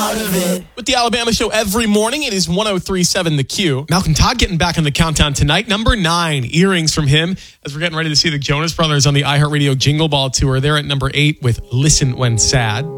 out of it. With the Alabama Show every morning, it is 103.7 The Q. Malcolm Todd getting back on the countdown tonight. Number 9, Earrings from him, as we're getting ready to see the Jonas Brothers on the iHeartRadio Jingle Ball Tour. They're at number 8 with Listen When Sad.